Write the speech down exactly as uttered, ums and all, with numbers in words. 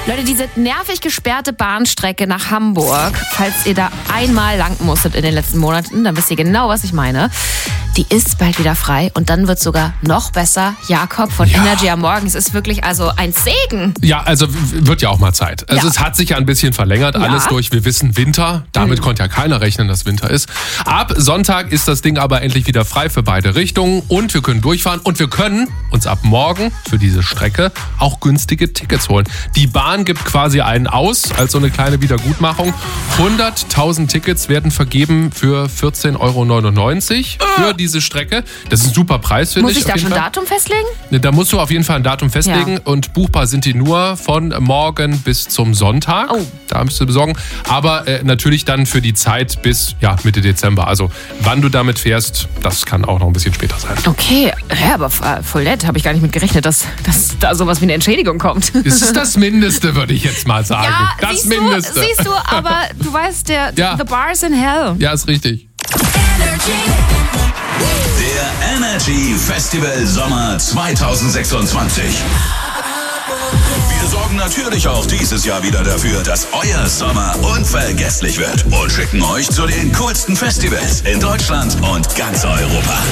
Leute, diese nervig gesperrte Bahnstrecke nach Hamburg, falls ihr da einmal lang musstet in den letzten Monaten, dann wisst ihr genau, was ich meine. Die ist bald wieder frei und dann wird sogar noch besser. Jakob von Ja. Energy am Morgen, es ist wirklich also ein Segen. Ja, also wird ja auch mal Zeit. Also Ja. es hat sich ja ein bisschen verlängert, Ja. alles durch, wir wissen Winter. Damit Mhm. konnte ja keiner rechnen, dass Winter ist. Ab Sonntag ist das Ding aber endlich wieder frei für beide Richtungen und wir können durchfahren und wir können uns ab morgen für diese Strecke auch günstige Tickets holen. Die Bahn gibt quasi einen aus als so eine kleine Wiedergutmachung. hunderttausend Tickets werden vergeben für vierzehn Euro neunundneunzig für diese Strecke. Das ist ein super Preis, finde Muss ich. ich da auf jeden schon Fall. Datum festlegen? Ne, Da musst du auf jeden Fall ein Datum festlegen Ja. und buchbar sind die nur von morgen bis zum Sonntag. Oh. Da müsst du besorgen. Aber äh, natürlich dann für die Zeit bis ja, Mitte Dezember. Also wann du damit fährst, das kann auch noch ein bisschen später sein. Okay, ja, aber äh, voll nett. Habe ich gar nicht mit gerechnet, dass, dass da sowas wie eine Entschädigung kommt. Das ist das Mindeste, würde ich jetzt mal sagen. Ja, das siehst Mindeste. du, siehst du, aber du weißt, der, Ja. the bar's in hell. Ja, ist richtig. Der Energy Festival Sommer zwanzig sechsundzwanzig. Wir sorgen natürlich auch dieses Jahr wieder dafür, dass euer Sommer unvergesslich wird und schicken euch zu den coolsten Festivals in Deutschland und ganz Europa.